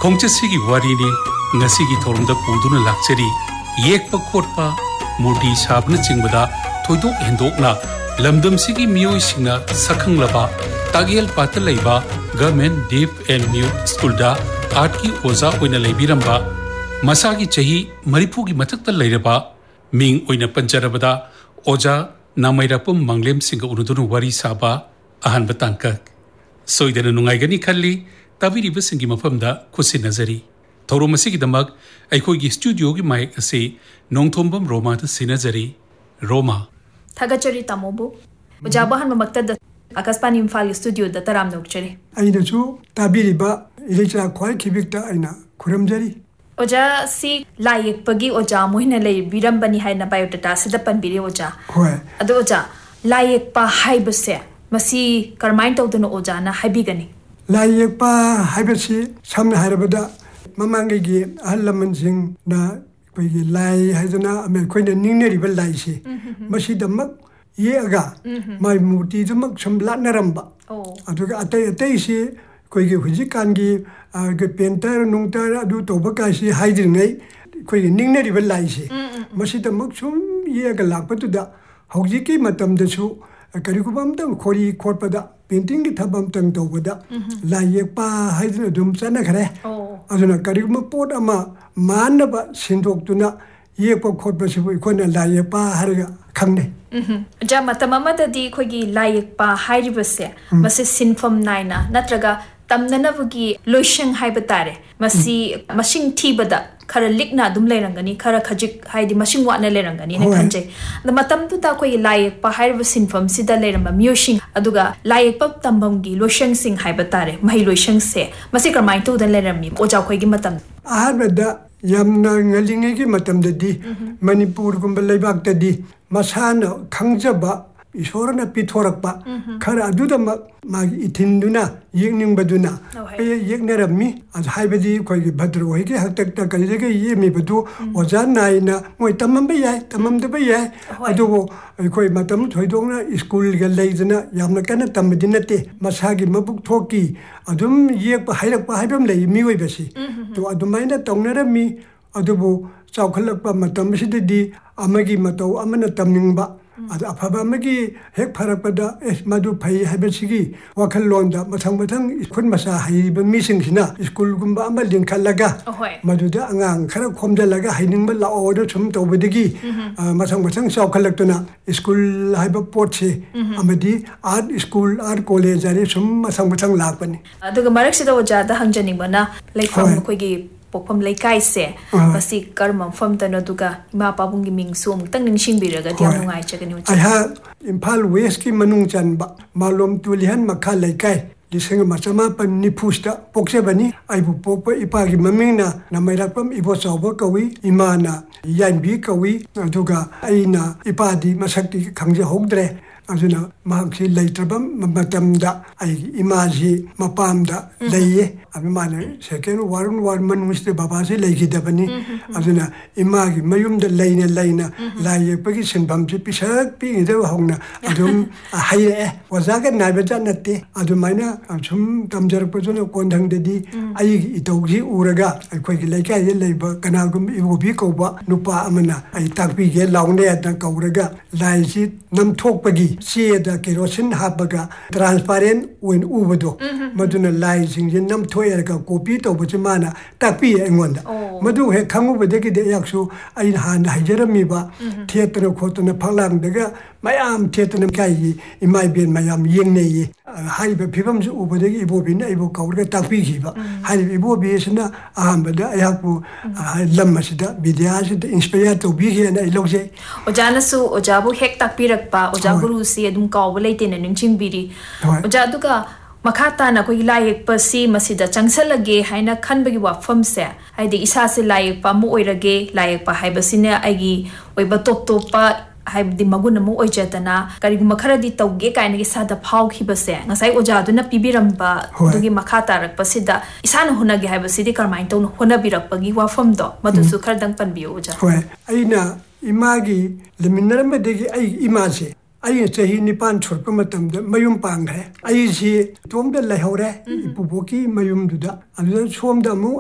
ꯈꯣꯡꯆꯠꯁꯤꯒꯤ ꯋꯥꯔꯤꯅꯤ ꯉꯁꯤꯒꯤ ꯊꯧꯔꯝꯗ ꯄꯨꯗꯨꯅ ꯂꯥꯛꯆꯔꯤ ꯌꯦꯛꯄ ꯈꯣꯠꯄ ꯃꯨꯔꯇꯤ ꯁꯥꯕꯅꯆꯤꯡꯕꯗ ꯊꯣꯏꯗꯣꯛ ꯍꯦꯟꯗꯣꯛꯅ ꯂꯝꯗꯝꯁꯤꯒꯤ ꯃꯤꯑꯣꯏꯁꯤꯡꯅ ꯁꯛꯈꯪꯂꯕ ꯇꯥꯒꯦꯜ ꯄꯥꯠꯇ ꯂꯩꯕ ꯒꯚꯔꯟꯃꯦꯟꯠ ꯗꯤꯐ ꯑꯦꯟड ꯃ꯭ꯌꯨꯠ ꯁ꯭ꯀꯨꯜꯗ ꯑꯥꯔꯠꯀꯤ ꯑꯣꯖꯥ ꯑꯣꯏꯅ ꯂꯩꯕꯤꯔꯝꯕ ꯃꯁꯥꯒꯤ ꯆꯍꯤ 40ꯒꯤ ꯃꯊꯛꯇ ꯂꯩꯔꯕ ꯃꯤꯡ ꯑꯣꯏꯅ ꯄꯟꯖꯔꯕꯗ ꯑꯣꯖꯥ ꯅꯥꯃꯩꯔꯥꯛꯄꯝ ꯃꯪꯂꯦꯝꯁꯤꯡꯒ ꯎꯅꯗꯨꯅ ꯋꯥꯔꯤ ꯁꯥꯕ ꯑꯍꯥꯟꯕ ꯇꯥꯡꯀꯛ ꯁꯣꯏꯗꯅ ꯅꯨꯡꯉꯥꯏꯒꯅꯤ ꯈꯜꯂꯤ ꯇꯥꯕꯤꯔꯤꯕꯁꯤꯡꯒꯤ ꯃꯐꯝꯗ ꯈꯨꯠꯁꯤꯟꯅꯖꯔꯤ ꯊꯧꯔꯝ ꯑꯁꯤꯒꯤꯗꯃꯛ ꯑꯩꯈꯣꯏꯒꯤ ꯁ꯭ꯇꯨꯗꯤꯑꯣꯒꯤ ꯃꯥꯏꯛ ꯑꯁꯤ ꯅꯣꯡꯊꯣꯝꯕꯝ ꯔꯣꯃꯥꯗ ꯁꯤꯟꯅꯖꯔꯤ ꯔꯣꯃꯥ ꯊꯥꯒꯠꯆꯔꯤ ꯇꯥꯃꯣꯕꯨ ꯑꯣꯖꯥ ꯕꯍꯟꯃꯛꯇꯗ ꯑꯀꯁꯄꯥꯅꯤ ꯏꯝꯐꯥꯜꯒꯤ ꯁ꯭ꯇꯨꯗꯤꯑꯣꯗ ꯇꯔꯥꯝꯅ ꯑꯣꯛꯆꯔꯤ ꯑꯩꯅꯁꯨ ꯇꯥꯕꯤꯔꯤꯕ ꯏꯂꯩꯆꯥ ꯈ꯭ꯋꯥꯏ ꯈꯤꯕꯤꯛꯇ ꯑꯩꯅ ꯈꯨꯔꯨꯝꯖꯔꯤ ꯑꯣꯖꯥ ꯁꯤ ꯂꯥꯏ ꯌꯦꯛꯄꯒꯤ ꯑꯣꯖꯥ ꯃꯣꯏꯅ ꯂꯩꯕꯤꯔꯝꯕꯅꯤ ꯍꯥꯏꯅ ꯕꯥꯏꯑꯣꯗꯥꯇꯥꯁꯤꯗ ꯄꯟꯕꯤꯔꯦ ꯑꯣꯖꯥ ꯍꯣꯏ ꯑꯗꯣ ꯑꯣꯖꯥ ꯂꯥꯏ ꯌꯦꯛꯄ ꯍꯥꯏꯕꯁꯦ ꯃꯁꯤ ꯀꯔꯝꯃꯥꯏꯅ ꯇꯧꯗꯅ ꯑꯣꯖꯥꯅ ꯍꯥꯏꯕꯤꯒꯅꯤ ꯂꯥꯏ ꯌꯦꯛꯄ ꯍꯥꯏꯕꯁꯤ ꯁꯝꯅ ꯍꯥꯏꯔꯕꯗ ꯃꯃꯥꯡꯒꯤ ꯑꯍꯜ ꯂꯃꯟꯁꯤꯡꯅ ꯑꯩꯈꯣꯏꯒꯤ ꯂꯥꯏ ꯍꯥꯏꯗꯅ ꯑꯩꯈꯣꯏꯅ ꯅꯤꯡꯅꯔꯤꯕ ꯂꯥꯏꯁꯤ ꯃꯁꯤꯗꯃꯛ ꯌꯦꯛꯑꯒ ꯃꯥꯏ ꯃꯨꯔꯇꯤꯗꯨꯃꯛ ꯁꯨꯝ ꯂꯥꯠꯅꯔꯝꯕ ꯑꯗꯨꯒ ꯑꯇꯩ ꯑꯇꯩꯁꯤ ꯑꯩꯈꯣꯏꯒꯤ ꯍꯧꯖꯤꯛꯀꯥꯟꯒꯤ ꯄꯦꯟꯇꯔ ꯅꯨꯡꯇꯔ ꯑꯗꯨ ꯇꯧꯕ ꯀꯥꯏꯁꯤ ꯍꯥꯏꯗ꯭ꯔꯤꯉꯩ ꯑꯩꯈꯣꯏꯒꯤ ꯅꯤꯡꯅꯔꯤꯕ ꯂꯥꯏꯁꯤ ꯃꯁꯤꯗꯃꯛ ꯁꯨꯝ ꯌꯦꯛꯑꯒ ꯂꯥꯛꯄꯗꯨꯗ ꯍꯧꯖꯤꯛꯀꯤ ꯃꯇꯝꯗꯁꯨ ꯀꯔꯤꯒꯨꯝꯕ ꯑꯃꯇꯪ ꯈꯣꯔꯤ ꯈꯣꯠꯄꯗ ꯄꯦꯟꯇꯤꯡꯒꯤ ꯊꯕꯛ ꯑꯃꯇꯪ ꯇꯧꯕꯗ ꯂꯥꯏ ꯌꯦꯛꯄ ꯍꯥꯏꯗꯨꯅ ꯑꯗꯨꯝ ꯆꯠꯅꯈ꯭ꯔꯦ ꯑꯗꯨꯅ ꯀꯔꯤꯒꯨꯝꯕ ꯄꯣꯠ ꯑꯃ ꯃꯥꯟꯅꯕ ꯁꯤꯟꯗꯣꯛꯇꯨꯅ ꯌꯦꯛꯄ ꯈꯣꯠꯄꯁꯤꯕꯨ ꯑꯩꯈꯣꯏꯅ ꯂꯥꯏ ꯌꯦꯛꯄ ꯍꯥꯏꯔꯒ ꯈꯪꯅꯩ ꯑꯣꯖꯥ ꯃꯇꯝ ꯑꯃꯗꯗꯤ ꯑꯩꯈꯣꯏꯒꯤ ꯂꯥꯏ ꯌꯦꯛꯄ ꯍꯥꯏꯔꯤꯕꯁꯦ ꯃꯁꯤ ꯁꯤꯟꯐꯝ ꯅꯥꯏꯅ ꯅꯠꯇ꯭ꯔꯒ ꯇꯝꯅꯅꯕꯒꯤ ꯂꯣꯏꯁꯪ ꯍꯥꯏꯕ ꯇꯥꯔꯦ ꯃꯁꯤ ꯃꯁꯤꯡ ꯊꯤꯕꯗ ꯈꯔ ꯂꯤꯛꯅ ꯑꯗꯨꯝ ꯂꯩꯔꯝꯒꯅꯤ ꯈꯔ ꯈꯖꯤꯛ ꯍꯥꯏꯗꯤ ꯃꯁꯤꯡ ꯋꯥꯠꯅ ꯂꯩꯔꯝꯒꯅꯤꯅ ꯈꯟꯖꯩ ꯑꯗꯣ ꯃꯇꯝꯗꯨꯗ ꯑꯩꯈꯣꯏꯒꯤ ꯂꯥꯏ ꯌꯦꯛꯄ ꯍꯥꯏꯔꯤꯕ ꯁꯤꯟꯐꯝꯁꯤꯗ ꯂꯩꯔꯝꯕ ꯃꯤꯑꯣꯏꯁꯤꯡ ꯑꯗꯨꯒ ꯂꯥꯏ ꯌꯦꯛꯄ ꯇꯝꯐꯝꯒꯤ ꯂꯣꯏꯁꯪꯁꯤꯡ ꯍꯥꯏꯕ ꯇꯥꯔꯦ ꯃꯍꯩ ꯂꯣꯏꯁꯪꯁꯦ ꯃꯁꯤ ꯀꯔꯝꯃꯥꯏꯅ ꯇꯧꯗꯅ ꯂꯩꯔꯝꯃꯤ ꯑꯣꯖꯥ ꯑꯩꯈꯣꯏꯒꯤ ꯃꯇꯝꯗ ꯑꯍꯥꯟꯕꯗ ꯌꯥꯝꯅ ꯉꯜꯂꯤꯉꯩꯒꯤ ꯃꯇꯝꯗꯗꯤ ꯃꯅꯤꯄꯨꯔꯒꯨꯝꯕ ꯂꯩꯕꯥꯛꯇꯗꯤ ꯃꯁꯥꯅ ꯈꯪꯖꯕ ꯏꯁꯣꯔꯅ ꯄꯤꯊꯣꯔꯛꯄ ꯈꯔ ꯑꯗꯨꯗꯃꯛ ꯃꯥꯒꯤ ꯏꯊꯤꯟꯗꯨꯅ ꯌꯦꯛꯅꯤꯡꯕꯗꯨꯅ ꯌꯦꯛꯅꯔꯝꯃꯤ ꯍꯥꯏꯕꯗꯤ ꯑꯩꯈꯣꯏꯒꯤ ꯚꯗ꯭ꯔ ꯍꯣꯏꯒꯤ ꯍꯥꯛꯇꯛꯇ ꯀꯔꯤꯗꯒꯤ ꯌꯦꯛꯃꯤꯕꯗꯨ ꯑꯣꯖꯥ ꯅꯥꯏꯅ ꯃꯣꯏ ꯇꯝꯃꯝꯕ ꯌꯥꯏ ꯇꯝꯃꯝꯗꯕ ꯌꯥꯏ ꯑꯗꯨꯕꯨ ꯑꯩꯈꯣꯏ ꯃꯇꯝ ꯊꯣꯏꯗꯣꯛꯅ ꯁ꯭ꯀꯨꯜꯒ ꯂꯩꯗꯅ ꯌꯥꯝꯅ ꯀꯟꯅ ꯇꯝꯕꯗꯤ ꯅꯠꯇꯦ ꯃꯁꯥꯒꯤ ꯃꯕꯨꯛ ꯊꯣꯛꯀꯤ ꯑꯗꯨꯝ ꯌꯦꯛꯄ ꯍꯩꯔꯛꯄ ꯍꯥꯏꯕ ꯑꯃ ꯂꯩ ꯃꯤꯑꯣꯏꯕꯁꯤ ꯑꯗꯨꯃꯥꯏꯅ ꯇꯧꯅꯔꯝꯃꯤ ꯑꯗꯨꯕꯨ ꯆꯥꯎꯈꯠꯂꯛꯄ ꯃꯇꯝ ꯑꯁꯤꯗꯗꯤ ꯑꯃꯒꯤ ꯃꯇꯧ ꯑꯃꯅ ꯇꯝꯅꯤꯡꯕ ꯑꯗ ꯑꯐꯕ ꯑꯃꯒꯤ ꯍꯦꯛ ꯐꯔꯛꯄꯗ ꯃꯗꯨ ꯐꯩ ꯍꯥꯏꯕꯁꯤꯒꯤ ꯋꯥꯈꯜꯂꯣꯟꯗ ꯃꯊꯪ ꯃꯊꯪ ꯈꯨꯠ ꯃꯁꯥ ꯍꯩꯔꯤꯕ ꯃꯤꯁꯤꯡꯁꯤꯅ ꯁ꯭ꯀꯨꯜꯒꯨꯝꯕ ꯑꯃ ꯂꯤꯡꯈꯠꯂꯒ ꯃꯗꯨꯗ ꯑꯉꯥꯡ ꯈꯔ ꯈꯣꯝꯖꯤꯜꯂꯒ ꯍꯩꯅꯤꯡꯕ ꯂꯥꯛꯑꯣꯅ ꯁꯨꯝ ꯇꯧꯕꯗꯒꯤ ꯃꯊꯪ ꯃꯊꯪ ꯆꯥꯎꯈꯠꯂꯛꯇꯨꯅ ꯁ꯭ꯀꯨꯜ ꯍꯥꯏꯕ ꯄꯣꯠꯁꯦ ꯑꯃꯗꯤ ꯑꯥꯔꯠ ꯁ꯭ꯀꯨꯜ ꯑꯥꯔꯠ ꯀꯣꯂꯦꯖ ꯍꯥꯏꯗꯤ ꯁꯨꯝ ꯃꯊꯪ ꯃꯊꯪ ꯂꯥꯛꯄꯅꯤ ꯑꯗꯨꯒ ꯃꯔꯛꯁꯤꯗ ꯑꯣꯖꯥꯗ ꯍꯪꯖꯅꯤꯡꯕꯅ ꯂꯩꯐꯝ ꯑꯩꯈꯣꯏꯒꯤ ꯄꯣꯛꯐꯝ ꯂꯩꯀꯥꯏꯁꯦ ꯃꯁꯤ ꯀꯔꯝꯕ ꯃꯐꯝꯗꯅꯣ ꯑꯗꯨꯒ ꯏꯃꯥ ꯄꯥꯕꯨꯡꯒꯤ ꯃꯤꯡꯁꯨ ꯑꯃꯨꯛꯇꯪ ꯅꯤꯡꯁꯤꯡꯕꯤꯔꯒꯗꯤ ꯌꯥꯝ ꯅꯨꯡꯉꯥꯏꯖꯒꯅꯤ ꯑꯣꯖꯥ ꯑꯩꯍꯥꯛ ꯏꯝꯐꯥꯜ ꯋꯦꯁꯀꯤ ꯃꯅꯨꯡ ꯆꯟꯕ ꯃꯥꯂꯣꯝ ꯇꯨꯂꯤꯍꯟ ꯃꯈꯥ ꯂꯩꯀꯥꯏ 1990ꯗ ꯄꯣꯛꯆꯕꯅꯤ ꯑꯩꯕꯨ ꯄꯣꯛꯄ ꯏꯄꯥꯒꯤ ꯃꯃꯤꯡꯅ ꯅꯥꯃꯩꯔꯥꯛꯄꯝ ꯏꯕꯣꯆꯥꯎꯕ ꯀꯧꯏ ꯏꯃꯥꯅ ꯌꯥꯏꯟꯕꯤ ꯀꯧꯏ ꯑꯗꯨꯒ ꯑꯩꯅ ꯏꯄꯥꯗꯤ ꯃꯁꯛꯇꯤ ꯈꯪꯖꯍꯧꯗ꯭ꯔꯦ ꯑꯗꯨꯅ ꯃꯍꯥꯛꯁꯤ ꯂꯩꯇ꯭ꯔꯕ ꯃꯇꯝꯗ ꯑꯩꯒꯤ ꯏꯃꯥꯁꯤ ꯃꯄꯥꯝꯗ ꯂꯩꯌꯦ ꯑꯗꯨ ꯃꯥꯅ ꯁꯦꯀꯦꯟ ꯋꯥꯔ ꯃꯅꯨꯡꯁꯤꯗ ꯕꯕꯥꯁꯤ ꯂꯩꯈꯤꯗꯕꯅꯤ ꯑꯗꯨꯅ ꯏꯃꯥꯒꯤ ꯃꯌꯨꯝꯗ ꯂꯩꯅ ꯂꯩꯅ ꯂꯥꯏ ꯌꯦꯛꯄꯒꯤ ꯁꯤꯟꯐꯝꯁꯤ ꯄꯤꯁꯛ ꯄꯤꯛꯏꯉꯩꯗꯒꯤ ꯍꯧꯅ ꯑꯗꯨꯝ ꯍꯩꯔꯛꯑꯦ ꯑꯣꯖꯥꯒ ꯅꯥꯏꯕꯖꯥꯠ ꯅꯠꯇꯦ ꯑꯗꯨꯃꯥꯏꯅ ꯁꯨꯝ ꯇꯝꯖꯔꯛꯄꯗꯨꯅ ꯀꯣꯟꯊꯪꯗꯗꯤ ꯑꯩꯒꯤ ꯏꯇꯧꯁꯤ ꯎꯔꯒ ꯑꯩꯈꯣꯏꯒꯤ ꯂꯩꯀꯥꯏꯗ ꯂꯩꯕ ꯀꯅꯥꯒꯨꯝꯕ ꯏꯕꯣꯕꯤ ꯀꯧꯕ ꯅꯨꯄꯥ ꯑꯃꯅ ꯑꯩ ꯇꯥꯛꯄꯤꯒꯦ ꯂꯥꯎꯅꯦꯅ ꯀꯧꯔꯒ ꯂꯥꯏꯁꯤ ꯅꯝꯊꯣꯛꯄꯒꯤ ꯆꯦꯗ ꯀꯦꯔꯣꯁꯤꯟ ꯍꯥꯞꯄꯒ ꯇ꯭ꯔꯥꯟꯁꯄꯥꯔꯦꯟ ꯑꯣꯏꯅ ꯎꯕꯗꯣ ꯃꯗꯨꯅ ꯂꯥꯏꯁꯤꯡꯁꯦ ꯅꯝꯊꯣꯛꯑꯒ ꯀꯣꯄꯤ ꯇꯧꯕꯁꯤ ꯃꯥꯅ ꯇꯥꯛꯄꯤꯌꯦ ꯑꯩꯉꯣꯟꯗ ꯃꯗꯨ ꯍꯦꯛ ꯈꯪꯉꯨꯕꯗꯒꯤꯗꯤ ꯑꯩꯍꯥꯛꯁꯨ ꯑꯩꯅ ꯍꯥꯟꯅ ꯍꯩꯖꯔꯝꯃꯤꯕ ꯊꯦꯠꯇꯅ ꯈꯣꯠꯇꯅ ꯐꯛꯂꯥꯡꯗꯒ ꯃꯌꯥꯝ ꯊꯦꯠꯇꯅ ꯂꯩꯀꯥꯏꯒꯤ ꯏꯃꯥ ꯏꯕꯦꯟ ꯃꯌꯥꯝ ꯌꯦꯡꯅꯩꯌꯦ ꯍꯥꯏꯔꯤꯕ ꯐꯤꯕꯝꯁꯤ ꯎꯕꯗꯒꯤ ꯏꯕꯣꯕꯤꯅ ꯑꯩꯕꯨ ꯀꯧꯔꯒ ꯇꯥꯛꯄꯤꯈꯤꯕ ꯍꯥꯏꯔꯤꯕ ꯏꯕꯣꯕꯤ ꯑꯁꯤꯅ ꯑꯍꯥꯟꯕꯗ ꯑꯩꯍꯥꯛꯄꯨ ꯂꯝ ꯑꯁꯤꯗ ꯕꯤꯗ꯭ꯌꯥꯁꯤꯗ ꯏꯟꯁꯄꯌꯔ ꯇꯧꯕꯤꯈꯤꯅ ꯑꯩ ꯂꯧꯖꯩ ꯑꯣꯖꯥꯅꯁꯨ ꯑꯣꯖꯥꯕꯨ ꯍꯦꯛ ꯇꯥꯛꯄꯤꯔꯛꯄ ꯑꯣꯖꯥ ꯒꯨꯔꯨꯁꯤ ꯑꯗꯨꯝ ꯀꯥꯎꯕ ꯂꯩꯇꯦꯅ ꯅꯤꯡꯁꯤꯡꯕꯤꯔꯤ ꯑꯣꯖꯥ ꯑꯗꯨꯒ ꯃꯈꯥ ꯇꯥꯅ ꯑꯩꯈꯣꯏꯒꯤ ꯂꯥꯏ ꯌꯦꯛꯄꯁꯤ ꯃꯁꯤꯗ ꯆꯪꯁꯜꯂꯒꯦ ꯍꯥꯏꯅ ꯈꯟꯕꯒꯤ ꯋꯥꯐꯝꯁꯦ ꯍꯥꯏꯗꯤ ꯏꯁꯥꯁꯦ ꯂꯥꯏ ꯌꯦꯛꯄ ꯑꯃ ꯑꯣꯏꯔꯒꯦ ꯂꯥꯏ ꯌꯦꯛꯄ ꯍꯥꯏꯕꯁꯤꯅ ꯑꯩꯒꯤ ꯑꯣꯏꯕ ꯇꯣꯞ ꯇꯣꯞꯄ ꯍꯥꯏꯕꯗꯤ ꯃꯒꯨꯟ ꯑꯃ ꯑꯣꯏꯖꯗꯅ ꯀꯔꯤꯒꯨꯝꯕ ꯈꯔꯗꯤ ꯇꯧꯒꯦ ꯀꯥꯏꯅ ꯏꯁꯥꯗ ꯐꯥꯎꯈꯤꯕꯁꯦ ꯉꯁꯥꯏ ꯑꯣꯖꯥꯗꯨꯅ ꯄꯤꯕꯤꯔꯝꯕ ꯑꯗꯨꯒꯤ ꯃꯈꯥ ꯇꯥꯔꯛꯄꯁꯤꯗ ꯏꯁꯥꯅ ꯍꯣꯠꯅꯒꯦ ꯍꯥꯏꯕꯁꯤꯗꯤ ꯀꯔꯝꯃꯥꯏꯅ ꯇꯧꯅ ꯍꯣꯠꯅꯕꯤꯔꯛꯄꯒꯤ ꯋꯥꯐꯝꯗꯣ ꯃꯗꯨꯁꯨ ꯈꯔꯗꯪ ꯄꯟꯕꯤꯌꯨ ꯑꯣꯖꯥ ꯑꯩꯅ ꯏꯃꯥꯒꯤ ꯂꯩꯃꯤꯟꯅꯔꯝꯕꯗꯒꯤ ꯑꯩꯒꯤ ꯏꯃꯥꯁꯦ ꯑꯩꯅ ꯆꯍꯤ 9 ꯁꯨꯔꯛꯄ ꯃꯇꯝꯗ ꯃꯌꯨꯝ ꯄꯥꯟꯈ꯭ꯔꯦ ꯑꯩꯁꯤ ꯏꯇꯣꯝꯇ ꯂꯩꯍꯧꯔꯦ ꯏꯄꯨꯕꯣꯛꯀꯤ ꯃꯌꯨꯝꯗꯨꯗ ꯑꯗꯨꯗ ꯁꯣꯝꯗ ꯑꯃꯨꯛ